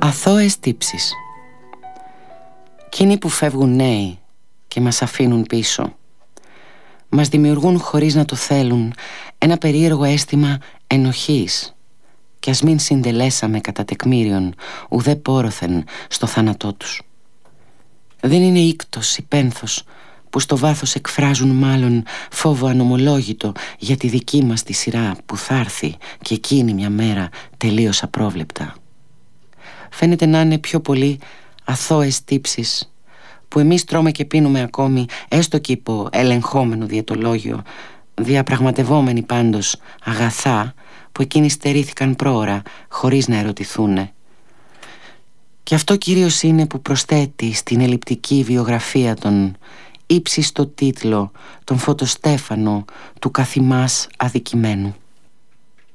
Αθώες τύψεις. Εκείνοι που φεύγουν νέοι και μας αφήνουν πίσω μας δημιουργούν χωρίς να το θέλουν ένα περίεργο αίσθημα ενοχής, κι ας μην συντελέσαμε κατά τεκμήριον ουδέ πόρωθεν στο θάνατό τους. Δεν είναι ίκτος ή πένθος που στο βάθος εκφράζουν μάλλον φόβο ανομολόγητο για τη δική μας τη σειρά που θα έρθει και εκείνη μια μέρα τελείως απρόβλεπτα. Φαίνεται να είναι πιο πολύ αθώες τύψεις που εμείς τρώμε και πίνουμε ακόμη, έστω και υπό ελεγχόμενο διαιτολόγιο, διαπραγματευόμενοι πάντως αγαθά που εκείνοι στερήθηκαν πρόωρα χωρίς να ερωτηθούνε. Και αυτό κυρίως είναι που προσθέτει στην ελλειπτική βιογραφία τον ύψιστο τίτλο, τον φωτοστέφανο του καθημάς αδικημένου.